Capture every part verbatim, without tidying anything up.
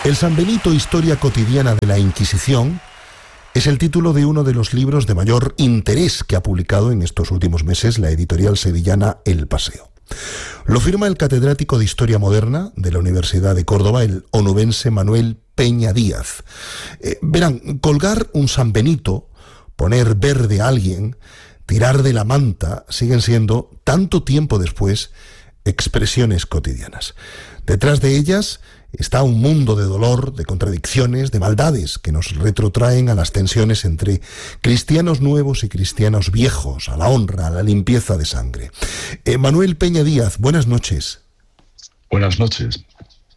El San Benito, historia cotidiana de la Inquisición, es el título de uno de los libros de mayor interés que ha publicado en estos últimos meses la editorial sevillana El Paseo. Lo firma el catedrático de Historia Moderna de la Universidad de Córdoba, el onubense Manuel Peña Díaz. Eh, verán, colgar un San Benito, poner verde a alguien, tirar de la manta, siguen siendo, tanto tiempo después, expresiones cotidianas. Detrás de ellas está un mundo de dolor, de contradicciones, de maldades que nos retrotraen a las tensiones entre cristianos nuevos y cristianos viejos, a la honra, a la limpieza de sangre. Eh, Manuel Peña Díaz, buenas noches. Buenas noches.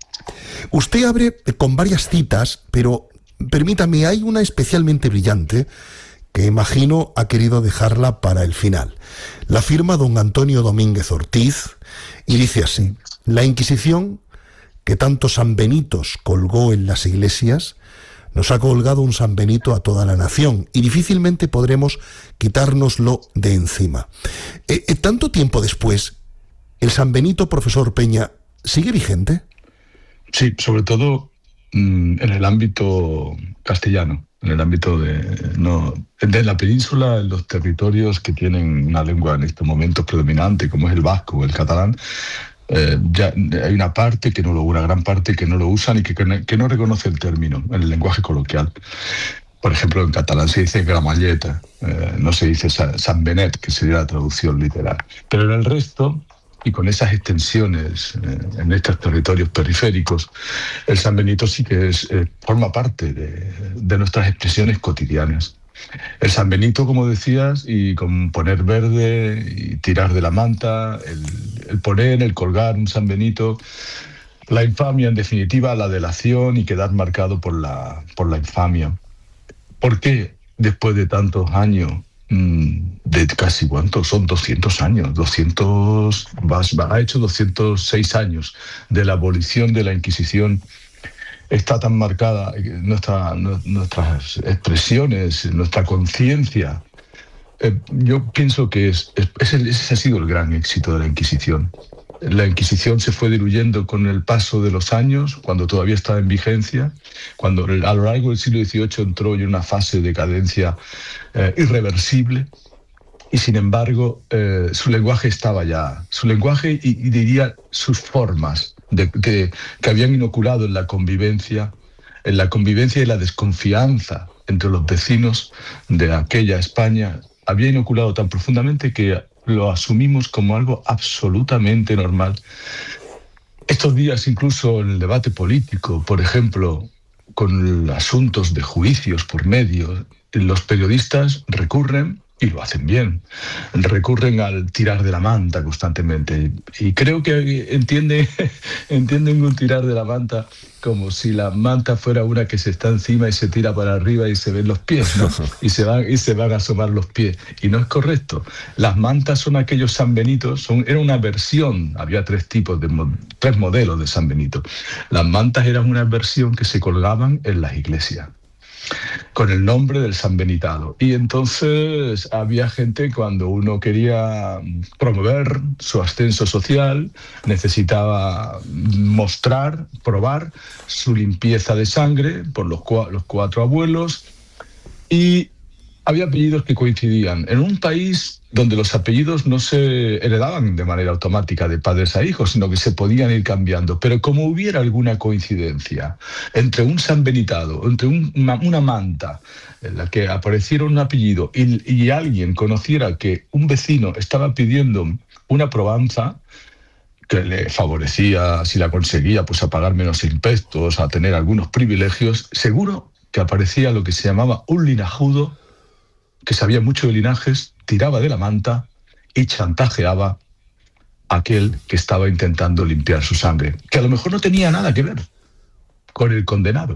Usted abre con varias citas, pero permítame, hay una especialmente brillante que imagino ha querido dejarla para el final. La firma don Antonio Domínguez Ortiz y dice así: la Inquisición, que tantos San Benitos colgó en las iglesias, nos ha colgado un San Benito a toda la nación y difícilmente podremos quitárnoslo de encima. Eh, eh, tanto tiempo después, ¿el San Benito, profesor Peña, sigue vigente? Sí, sobre todo mmm, en el ámbito castellano, en el ámbito de, no, de la península, en los territorios que tienen una lengua en estos momentos predominante, como es el vasco o el catalán. Eh, ya hay una parte que no lo, una gran parte que no lo usan y que, que no reconoce el término en el lenguaje coloquial. Por ejemplo, en catalán se dice gramalleta, eh, no se dice San Benet, que sería la traducción literal. Pero en el resto, y con esas extensiones eh, en estos territorios periféricos, el San Benito sí que es, eh, forma parte de, de nuestras expresiones cotidianas. El San Benito, como decías, y con poner verde y tirar de la manta, el, el poner, el colgar un San Benito, la infamia, en definitiva, la delación y quedar marcado por la, por la infamia. ¿Por qué después de tantos años, de casi cuántos, son doscientos años, doscientos, ha hecho doscientos seis años de la abolición de la Inquisición, está tan marcada nuestra, nuestras expresiones, nuestra conciencia? Eh, yo pienso que es, es, ese ha sido el gran éxito de la Inquisición. La Inquisición se fue diluyendo con el paso de los años, cuando todavía estaba en vigencia, cuando a lo largo del siglo dieciocho entró en una fase de decadencia eh, irreversible, y sin embargo eh, su lenguaje estaba ya, su lenguaje y, y diría sus formas, De, que, que habían inoculado en la convivencia, en la convivencia y la desconfianza entre los vecinos de aquella España, había inoculado tan profundamente que lo asumimos como algo absolutamente normal. Estos días, incluso en el debate político, por ejemplo, con asuntos de juicios por medio, los periodistas recurren, y lo hacen bien, recurren al tirar de la manta constantemente. Y creo que entiende, entienden un tirar de la manta como si la manta fuera una que se está encima y se tira para arriba y se ven los pies, ¿no? Y se van, y se van a asomar los pies. Y no es correcto. Las mantas son aquellos San Benitos, son, era una versión, había tres tipos, de tres modelos de San Benito. Las mantas eran una versión que se colgaban en las iglesias, con el nombre del San Benitado. Y entonces había gente, cuando uno quería promover su ascenso social, necesitaba mostrar, probar su limpieza de sangre por los, cua- los cuatro abuelos, y había apellidos que coincidían. En un país donde los apellidos no se heredaban de manera automática de padres a hijos, sino que se podían ir cambiando. Pero como hubiera alguna coincidencia entre un San Benitado, entre un, una, una manta en la que apareciera un apellido y, y alguien conociera que un vecino estaba pidiendo una probanza que le favorecía, si la conseguía, pues a pagar menos impuestos, a tener algunos privilegios, seguro que aparecía lo que se llamaba un linajudo, que sabía mucho de linajes, tiraba de la manta y chantajeaba a aquel que estaba intentando limpiar su sangre, que a lo mejor no tenía nada que ver con el condenado.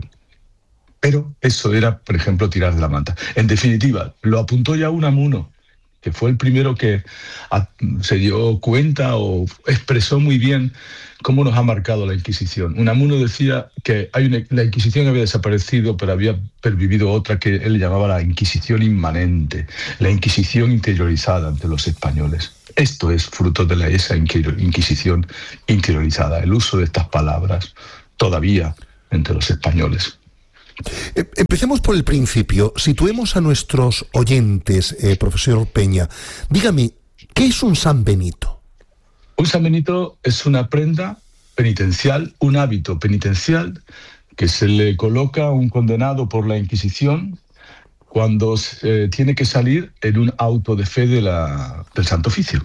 Pero eso era, por ejemplo, tirar de la manta. En definitiva, lo apuntó ya Unamuno, que fue el primero que se dio cuenta o expresó muy bien cómo nos ha marcado la Inquisición. Unamuno decía que hay una, la Inquisición había desaparecido, pero había pervivido otra que él llamaba la Inquisición inmanente, la Inquisición interiorizada ante los españoles. Esto es fruto de la, esa Inquisición interiorizada, el uso de estas palabras todavía entre los españoles. Empecemos por el principio. Situemos a nuestros oyentes, eh, profesor Peña. Dígame, ¿qué es un San Benito? Un San Benito es una prenda penitencial, un hábito penitencial que se le coloca a un condenado por la Inquisición cuando eh, tiene que salir en un auto de fe de la, del Santo Oficio.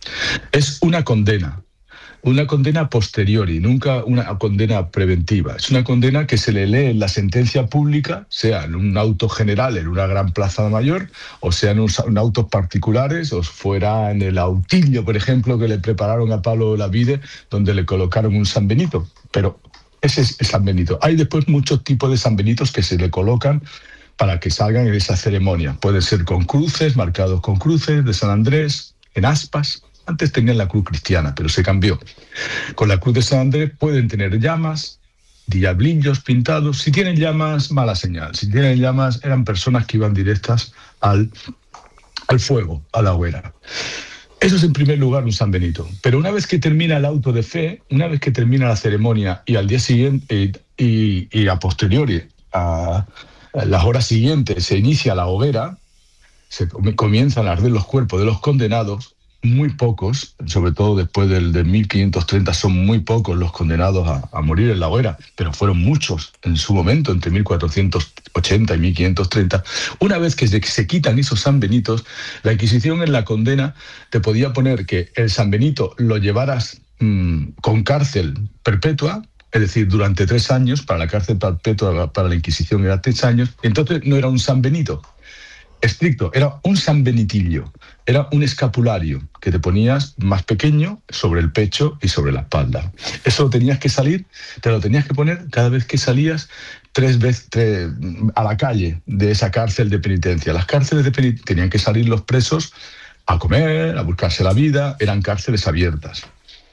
Es una condena. Una condena posteriori, nunca una condena preventiva. Es una condena que se le lee en la sentencia pública, sea en un auto general, en una gran plaza mayor, o sea en, un, en autos particulares, o fuera en el autillo, por ejemplo, que le prepararon a Pablo Olavide, donde le colocaron un San Benito. Pero ese es el San Benito. Hay después muchos tipos de San Benitos que se le colocan para que salgan en esa ceremonia. Pueden ser con cruces, marcados con cruces, de San Andrés, en aspas. Antes tenían la cruz cristiana, pero se cambió. Con la cruz de San Andrés pueden tener llamas, diablillos pintados. Si tienen llamas, mala señal. Si tienen llamas, eran personas que iban directas al, al fuego, a la hoguera. Eso es en primer lugar un San Benito. Pero una vez que termina el auto de fe, una vez que termina la ceremonia y al día siguiente y, y a posteriori, a, a las horas siguientes, se inicia la hoguera, se comienzan a arder los cuerpos de los condenados. Muy pocos, sobre todo después del de mil quinientos treinta, son muy pocos los condenados a, a morir en la hoguera, pero fueron muchos en su momento, entre mil cuatrocientos ochenta y mil quinientos treinta. Una vez que se, se quitan esos San Benitos, la Inquisición en la condena te podía poner que el San Benito lo llevaras mmm, con cárcel perpetua, es decir, durante tres años. Para la cárcel perpetua, para la Inquisición era tres años, entonces no era un San Benito estricto, era un San Benitillo, era un escapulario que te ponías más pequeño sobre el pecho y sobre la espalda. Eso lo tenías que salir, te lo tenías que poner cada vez que salías tres veces tres, a la calle de esa cárcel de penitencia. Las cárceles de penitencia tenían que salir los presos a comer, a buscarse la vida, eran cárceles abiertas.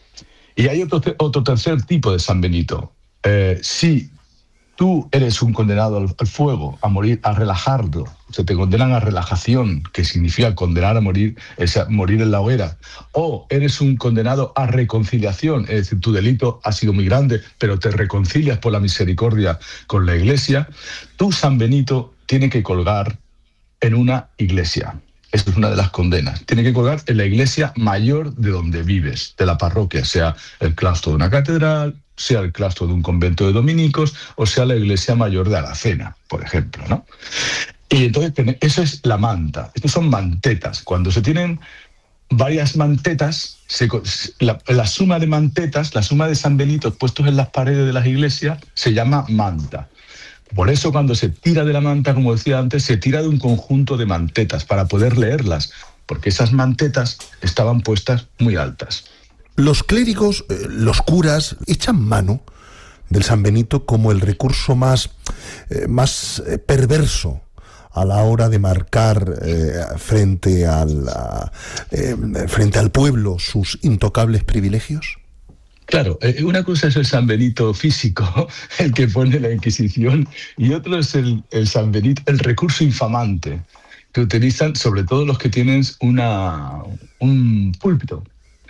Y hay otro, otro tercer tipo de San Benito. Eh, si tú eres un condenado al, al fuego, a morir, a relajarlo, se te condenan a relajación, que significa condenar a morir, es a morir en la hoguera, o eres un condenado a reconciliación, es decir, tu delito ha sido muy grande, pero te reconcilias por la misericordia con la Iglesia, tu San Benito tiene que colgar en una iglesia. Esa es una de las condenas. Tiene que colgar en la iglesia mayor de donde vives, de la parroquia, sea el claustro de una catedral, sea el claustro de un convento de dominicos, o sea la iglesia mayor de Aracena, por ejemplo, ¿no? Y entonces, eso es la manta. Estos son mantetas. Cuando se tienen varias mantetas, se, la, la suma de mantetas, la suma de San Benitos puestos en las paredes de las iglesias, se llama manta. Por eso cuando se tira de la manta, como decía antes, se tira de un conjunto de mantetas para poder leerlas, porque esas mantetas estaban puestas muy altas. Los clérigos, eh, los curas, echan mano del San Benito como el recurso más, eh, más eh, perverso a la hora de marcar eh, frente, al, a, eh, frente al pueblo sus intocables privilegios. Claro, una cosa es el San Benito físico, el que pone la Inquisición, y otro es el, el San Benito, el recurso infamante, que utilizan sobre todo los que tienen una, un púlpito.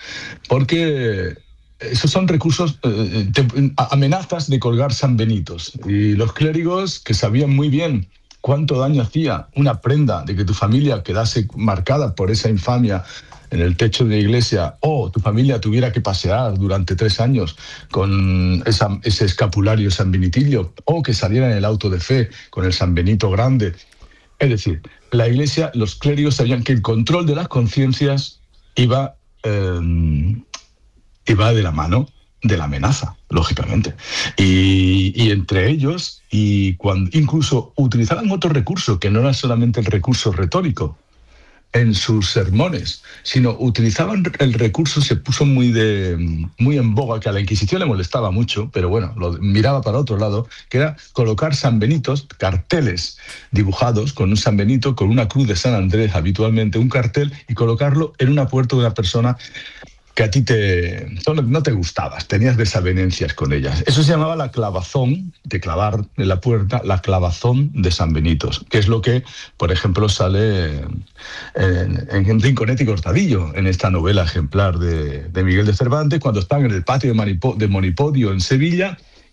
Porque esos son recursos, eh, te, amenazas de colgar San Benitos. Y los clérigos, que sabían muy bien cuánto daño hacía una prenda de que tu familia quedase marcada por esa infamia en el techo de la iglesia, o tu familia tuviera que pasear durante tres años con esa, ese escapulario San Benitillo, o que saliera en el auto de fe con el San Benito grande. Es decir, la iglesia, los clérigos sabían que el control de las conciencias iba, eh, iba de la mano de la amenaza, lógicamente. Y, y entre ellos, y cuando incluso utilizaban otro recurso, que no era solamente el recurso retórico, en sus sermones, sino utilizaban el recurso, se puso muy de muy en boga, que a la Inquisición le molestaba mucho, pero bueno, lo miraba para otro lado, que era colocar San Benitos, carteles dibujados con un San Benito, con una cruz de San Andrés, habitualmente un cartel, y colocarlo en una puerta de una persona que a ti te, no te gustabas, tenías desavenencias con ellas. Eso se llamaba la clavazón, de clavar en la puerta, la clavazón de San Benitos, que es lo que, por ejemplo, sale en, en Rinconete y Cortadillo, en esta novela ejemplar de, de Miguel de Cervantes, cuando están en el patio de, Manipo, de Monipodio en Sevilla,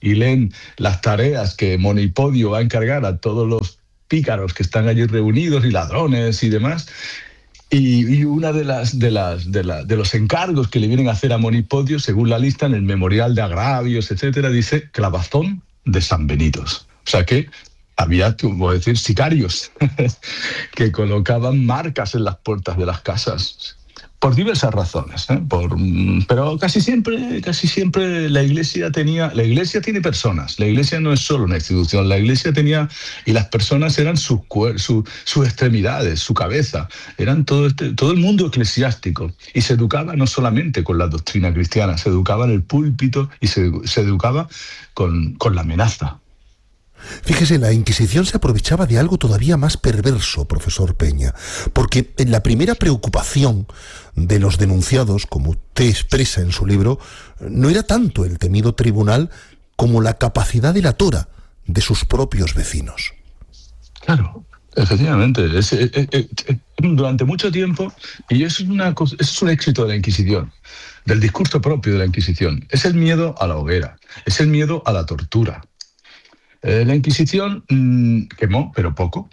y leen las tareas que Monipodio va a encargar a todos los pícaros que están allí reunidos y ladrones y demás. Y, y una de las de las de, la, de los encargos que le vienen a hacer a Monipodio, según la lista en el memorial de agravios, etcétera, dice clavazón de San Benitos. O sea que había, como decir, sicarios que colocaban marcas en las puertas de las casas. Por diversas razones, ¿eh? Por, pero casi siempre, casi siempre la Iglesia tenía, la Iglesia tiene personas. La Iglesia no es solo una institución. La Iglesia tenía, y las personas eran sus su, sus extremidades, su cabeza, eran todo este, todo el mundo eclesiástico. Y se educaba no solamente con la doctrina cristiana, se educaba en el púlpito y se, se educaba con, con la amenaza. Fíjese, la Inquisición se aprovechaba de algo todavía más perverso, profesor Peña, porque en la primera preocupación de los denunciados, como usted expresa en su libro, no era tanto el temido tribunal como la capacidad delatora de sus propios vecinos. Claro, efectivamente. Es, es, es, es, durante mucho tiempo, y eso es, una, eso es un éxito de la Inquisición, del discurso propio de la Inquisición, es el miedo a la hoguera, es el miedo a la tortura. Eh, la Inquisición mmm, quemó, pero poco.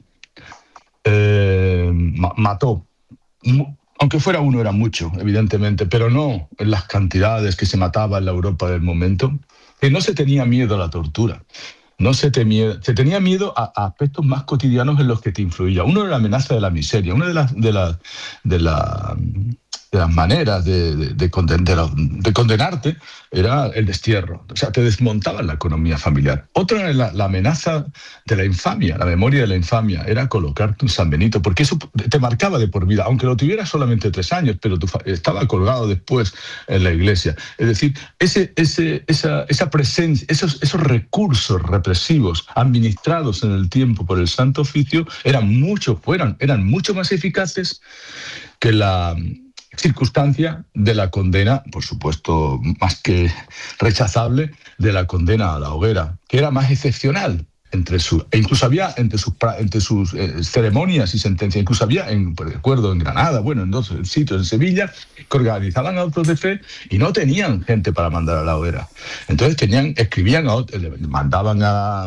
Eh, ma- mató. Aunque fuera uno era mucho, evidentemente, pero no en las cantidades que se mataba en la Europa del momento. Que no se tenía miedo a la tortura. No se, temía, se tenía miedo a, a aspectos más cotidianos en los que te influía. Uno era la amenaza de la miseria. Una de las, de la, de la, de las maneras de, de, de, conden, de, la, de condenarte era el destierro. O sea, te desmontaban la economía familiar. Otra era la, la amenaza de la infamia, la memoria de la infamia. Era colocarte un San Benito, porque eso te marcaba de por vida, aunque lo tuvieras solamente tres años, pero tu, estaba colgado después en la iglesia. Es decir, ese, ese, esa, esa presencia, esos, esos recursos represivos administrados en el tiempo por el Santo Oficio eran mucho, eran, eran mucho más eficaces que la circunstancia de la condena, por supuesto más que rechazable, de la condena a la hoguera, que era más excepcional. Entre sus, e incluso había entre sus, entre sus eh, ceremonias y sentencias, incluso había, en, por recuerdo, en Granada, bueno, en dos sitios, en Sevilla, que organizaban autos de fe y no tenían gente para mandar a la hoguera. Entonces tenían, escribían, a, mandaban a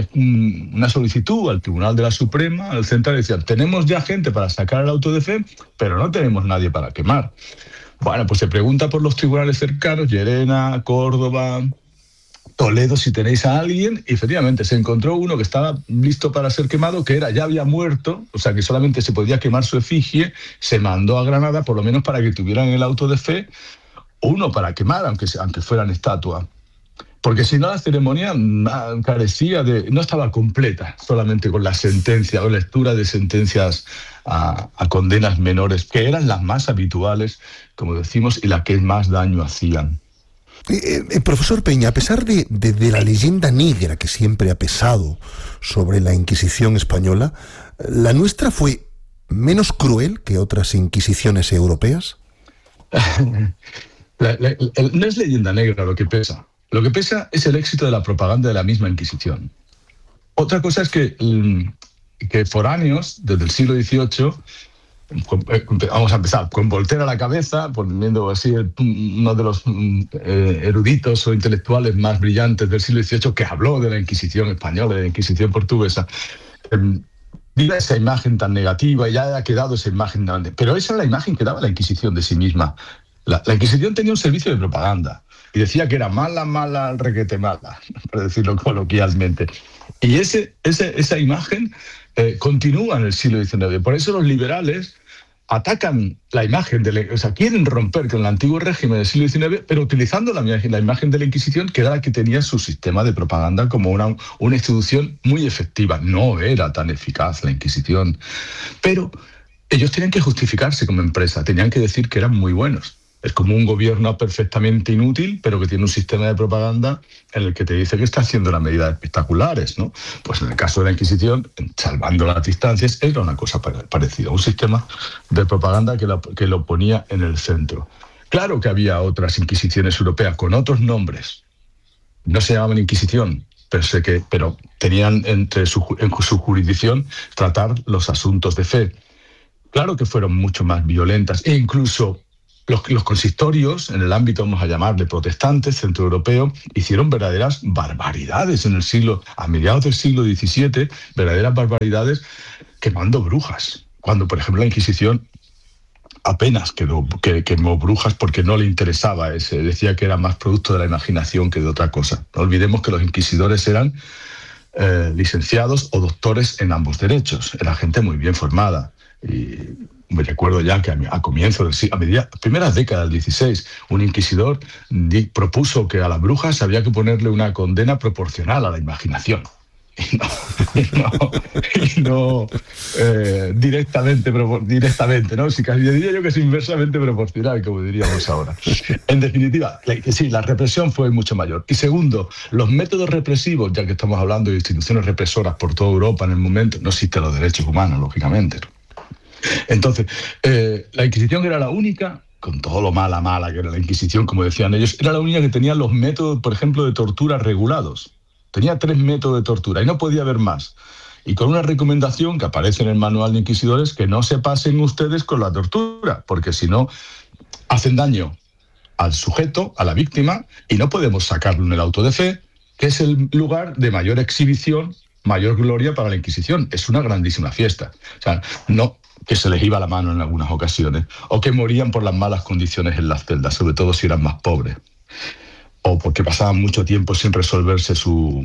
una solicitud al Tribunal de la Suprema, al Central, y decían, tenemos ya gente para sacar el auto de fe, pero no tenemos nadie para quemar. Bueno, pues se pregunta por los tribunales cercanos, Llerena, Córdoba, Toledo, si tenéis a alguien, y efectivamente se encontró uno que estaba listo para ser quemado, que era ya había muerto, o sea que solamente se podía quemar su efigie, se mandó a Granada por lo menos para que tuvieran el auto de fe, uno para quemar, aunque, aunque fueran estatua. Porque si no, la ceremonia carecía de, no estaba completa solamente con la sentencia o lectura de sentencias a, a condenas menores, que eran las más habituales, como decimos, y las que más daño hacían. Eh, eh, profesor Peña, a pesar de, de, de la leyenda negra que siempre ha pesado sobre la Inquisición española, ¿la nuestra fue menos cruel que otras inquisiciones europeas? la, la, el, no es leyenda negra lo que pesa. Lo que pesa es el éxito de la propaganda de la misma Inquisición. Otra cosa es que, que foráneos desde el siglo dieciocho, vamos a empezar con Voltaire a la cabeza, poniendo así uno de los eh, eruditos o intelectuales más brillantes del siglo dieciocho, que habló de la Inquisición española, de la Inquisición portuguesa, eh, diga esa imagen tan negativa, y ya ha quedado esa imagen grande. Pero esa es la imagen que daba la Inquisición de sí misma. La, la Inquisición tenía un servicio de propaganda y decía que era mala, mala, requete mala, para decirlo coloquialmente. Y ese, ese, esa imagen eh, continúa en el siglo diecinueve. Por eso los liberales atacan la imagen, de la, o sea, quieren romper con el antiguo régimen del siglo diecinueve, pero utilizando la, la imagen de la Inquisición, que era la que tenía su sistema de propaganda como una, una institución muy efectiva. No era tan eficaz la Inquisición, pero ellos tenían que justificarse como empresa, tenían que decir que eran muy buenos. Es como un gobierno perfectamente inútil, pero que tiene un sistema de propaganda en el que te dice que está haciendo unas medidas espectaculares, ¿no? Pues en el caso de la Inquisición, salvando las distancias, era una cosa parecida, un sistema de propaganda que lo, que lo ponía en el centro. Claro que había otras inquisiciones europeas con otros nombres. No se llamaban Inquisición, pero, sé que, pero tenían entre su, en su jurisdicción tratar los asuntos de fe. Claro que fueron mucho más violentas e incluso los, los consistorios, en el ámbito, vamos a llamarle protestantes, centroeuropeo, hicieron verdaderas barbaridades en el siglo, a mediados del siglo diecisiete, verdaderas barbaridades quemando brujas. Cuando, por ejemplo, la Inquisición apenas quedó, que, quemó brujas porque no le interesaba ese, decía que era más producto de la imaginación que de otra cosa. No olvidemos que los inquisidores eran eh, licenciados o doctores en ambos derechos, era gente muy bien formada. Y me recuerdo ya que a, a comienzos del siglo, a mediados, primeras décadas del dieciséis, un inquisidor di, propuso que a las brujas había que ponerle una condena proporcional a la imaginación. Y no, y no, y no eh, directamente, directamente, ¿no? Si casi diría yo que es inversamente proporcional, como diríamos ahora. En definitiva, sí, la represión fue mucho mayor. Y segundo, los métodos represivos, ya que estamos hablando de instituciones represoras por toda Europa en el momento, no existen los derechos humanos, lógicamente. Entonces, eh, la Inquisición era la única, con todo lo mala, mala que era la Inquisición, como decían ellos, era la única que tenía los métodos, por ejemplo, de tortura regulados. Tenía tres métodos de tortura y no podía haber más. Y con una recomendación que aparece en el manual de inquisidores, que no se pasen ustedes con la tortura, porque si no, hacen daño al sujeto, a la víctima, y no podemos sacarlo en el auto de fe, que es el lugar de mayor exhibición, mayor gloria para la Inquisición. Es una grandísima fiesta. O sea, no que se les iba la mano en algunas ocasiones, o que morían por las malas condiciones en las celdas, sobre todo si eran más pobres, o porque pasaban mucho tiempo sin resolverse su,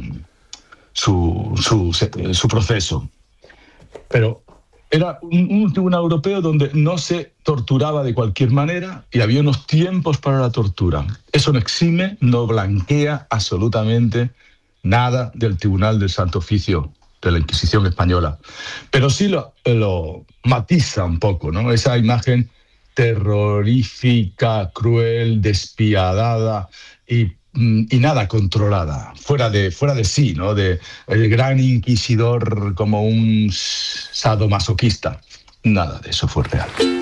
su, su, su proceso. Pero era un, un tribunal europeo donde no se torturaba de cualquier manera y había unos tiempos para la tortura. Eso no exime, no blanquea absolutamente nada del Tribunal del Santo Oficio de la Inquisición española. Pero sí lo, lo matiza un poco, ¿no? Esa imagen terrorífica, cruel, despiadada y, y nada controlada, fuera de, fuera de sí, ¿no? De el gran inquisidor como un sadomasoquista. Nada de eso fue real.